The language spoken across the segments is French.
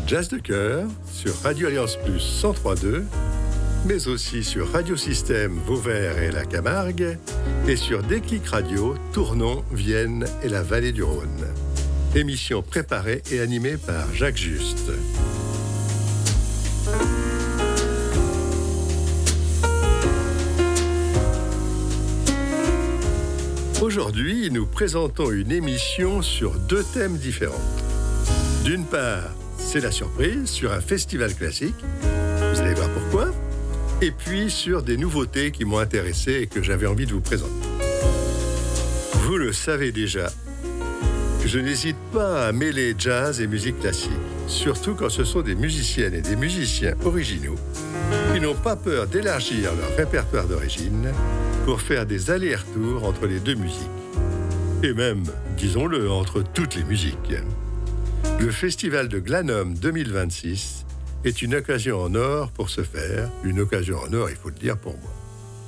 Jazz de Cœur sur Radio Alliance Plus 103.2, mais aussi sur Radio Système Vauvert et la Camargue, et sur Déclic Radio, Tournon, Vienne et la Vallée du Rhône. Émission préparée et animée par Jacques Juste. Aujourd'hui, nous présentons une émission sur deux thèmes différents. D'une part, c'est la surprise sur un festival classique, vous allez voir pourquoi, et puis sur des nouveautés qui m'ont intéressé et que j'avais envie de vous présenter. Vous le savez déjà, je n'hésite pas à mêler jazz et musique classique, surtout quand ce sont des musiciennes et des musiciens originaux qui n'ont pas peur d'élargir leur répertoire d'origine pour faire des allers-retours entre les deux musiques. Et même, disons-le, entre toutes les musiques. Le Festival de Glanum 2026 est une occasion en or pour ce faire, une occasion en or, il faut le dire, pour moi.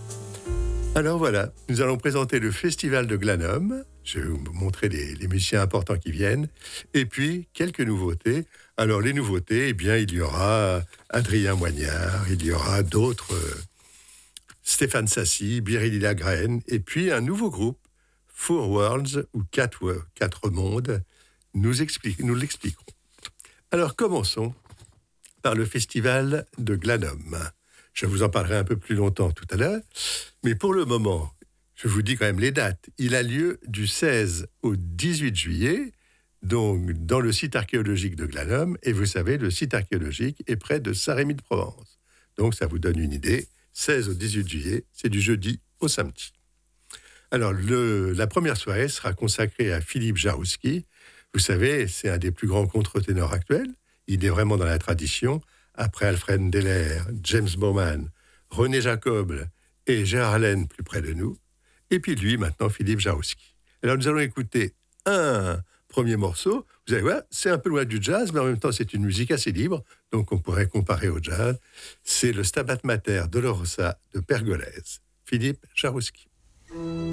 Alors voilà, nous allons présenter le Festival de Glanum, je vais vous montrer les musiciens importants qui viennent, et puis quelques nouveautés. Alors les nouveautés, eh bien il y aura Adrien Moignard, il y aura d'autres, Stéphane Sassy, Biréli Lagrène, et puis un nouveau groupe, Four Worlds, ou Quatre Mondes, nous l'expliquerons. Alors commençons par le Festival de Glanum. Je vous en parlerai un peu plus longtemps tout à l'heure, mais pour le moment, je vous dis quand même les dates. Il a lieu du 16 au 18 juillet, donc dans le site archéologique de Glanum, et vous savez, le site archéologique est près de Saint-Rémy-de-Provence. Donc ça vous donne une idée, 16 au 18 juillet, c'est du jeudi au samedi. Alors la première soirée sera consacrée à Philippe Jarouski. Vous savez, c'est un des plus grands contre-ténors actuels. Il est vraiment dans la tradition. Après Alfred Deller, James Bowman, René Jacob et Gérard Laine plus près de nous. Et puis lui, maintenant, Philippe Jarouski. Alors nous allons écouter un premier morceau. Vous allez voir, c'est un peu loin du jazz, mais en même temps, c'est une musique assez libre, donc on pourrait comparer au jazz. C'est le Stabat Mater Dolorosa de Pergolèse. Philippe Jarouski.